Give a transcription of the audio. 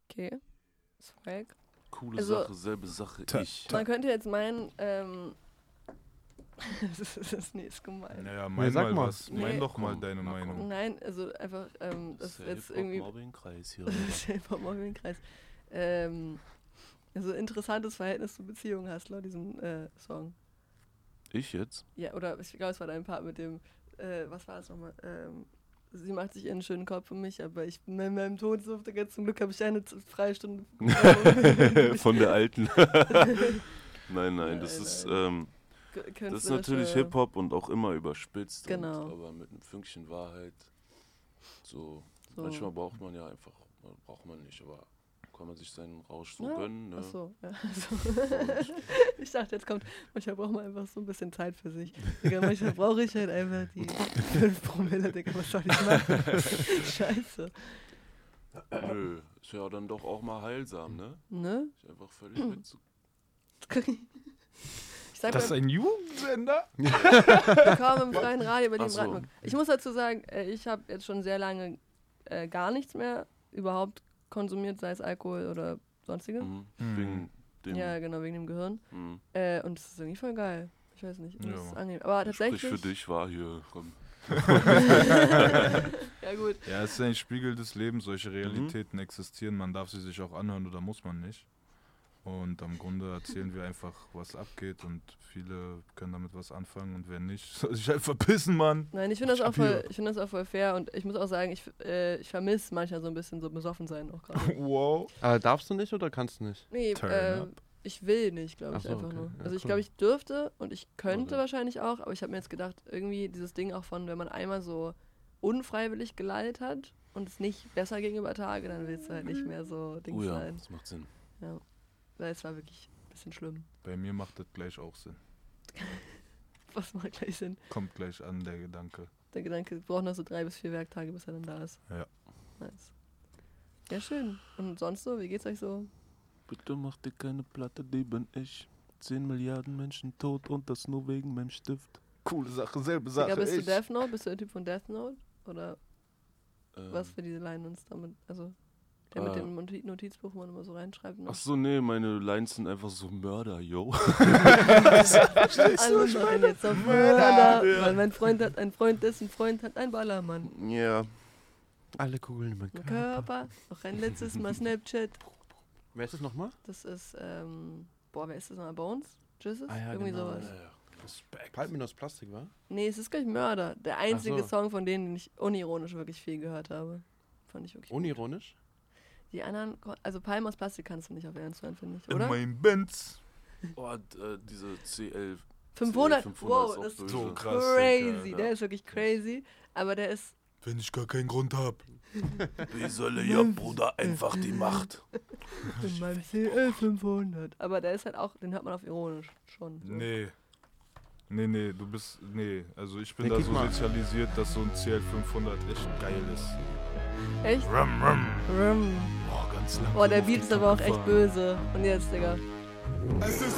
Okay. Swag. Coole Sache, selbe Sache, ich. Man könnte jetzt meinen, das ist gemein. Naja, mein sag mal mal. was. Mein doch mal deine Meinung. Nein, also einfach, das ist jetzt irgendwie... Mobbing-Kreis hier. Mobbing-Kreis. Also interessantes Verhältnis zur Beziehung hast, laut diesem Song. Ich jetzt? Ja, oder ich glaube, es war dein Part mit dem, was war das nochmal? Sie macht sich einen schönen Kopf um mich, aber ich bin in meinem Tod so, zum Glück habe ich eine Freistunde. Von der alten. Nein, das ist natürlich Hip-Hop und auch immer überspitzt. Genau. Aber mit einem Fünkchen Wahrheit. So. Manchmal braucht man ja einfach, braucht man nicht, aber kann man sich seinen Rausch so gönnen. Ne? Achso, ja. Ich dachte, jetzt kommt, manchmal braucht man einfach so ein bisschen Zeit für sich. Digga, manchmal brauche ich halt einfach die 5 Promille, Digga, was soll ich machen? Scheiße. Nö, ist ja dann doch auch mal heilsam, ne? Ne? Ich einfach völlig wegzu. Das ist ein Jugendsender? Willkommen im freien Radio bei dem so. Brandenburg. Ich muss dazu sagen, ich habe jetzt schon sehr lange gar nichts mehr überhaupt konsumiert, sei es Alkohol oder sonstiges. Wegen dem. Ja, genau, wegen dem Gehirn. Und das ist irgendwie voll geil. Ich weiß nicht, das ist angenehm. Aber tatsächlich... Sprich für dich, war hier. Komm. Ja, gut. Ja, es ist ein Spiegel des Lebens. Solche Realitäten existieren. Man darf sie sich auch anhören oder muss man nicht. Und am Grunde erzählen wir einfach, was abgeht und viele können damit was anfangen und wer nicht, soll sich halt verpissen, Mann. Nein, ich finde das auch voll fair und ich muss auch sagen, ich vermisse manchmal so ein bisschen so besoffen sein auch gerade. Wow. Darfst du nicht oder kannst du nicht? Nee, Turn up. ich will nicht, glaube ich, Ach so, einfach okay. nur. Ja, Also ich cool. glaube, ich dürfte und ich könnte wahrscheinlich auch, aber ich habe mir jetzt gedacht, irgendwie dieses Ding auch von, wenn man einmal so unfreiwillig gelallt hat und es nicht besser ging über Tage, dann willst du halt nicht mehr so Dings Ja, sein. das macht Sinn. Ja, weil es war wirklich ein bisschen schlimm. Bei mir macht das gleich auch Sinn. Was macht gleich Sinn? Kommt gleich an, der Gedanke. Der Gedanke braucht noch so 3 bis 4 Werktage, bis er dann da ist. Ja. Nice. Ja, schön. Und sonst so, wie geht's euch so? Bitte mach dir keine Platte, die bin ich. 10 Milliarden Menschen tot und das nur wegen meinem Stift. Coole Sache, selbe Digga, bist du Death Note? Bist du der Typ von Death Note? Oder was für diese Line uns damit, also der mit dem Notizbuch, wo man immer so reinschreibt. Ach so, nee, meine Lines sind einfach so Mörder, yo. Alle machen jetzt auf Mörder. Ja. Weil mein Freund hat einen Freund, dessen Freund hat einen Ballermann. Ja. Alle Kugeln in meinem Mein Körper. Körper, noch ein letztes Mal Snapchat. Wer ist das nochmal? Das ist, wer ist das nochmal? Bones? Jesus? Ah ja, Irgendwie genau. sowas. Respekt. Palmen aus Plastik, wa? Nee, es ist gleich Mörder. Der einzige so. Song, von denen ich unironisch wirklich viel gehört habe. Fand ich wirklich gut. Unironisch? Die anderen, also Palm aus Plastik kannst du nicht auf Ernst hören, finde ich, In oder? meinem Benz. Oh, diese CL 500, ist wow, auch das ist böse. So krass. crazy. Digga, Der ist wirklich crazy. Aber der ist, Wenn ich gar keinen Grund hab. Wie soll ja, Bruder, einfach die Macht. in meinem CL 500. Aber der ist halt auch, den hört man auf ironisch schon. So. Nee, du bist, also ich bin Nee, da kick so mal. sozialisiert, dass so ein CL500 echt geil ist. Echt? Rum. Rum. Boah, ganz lang. Boah, der Beat ist aber auch echt böse. Und jetzt, Digga. Es ist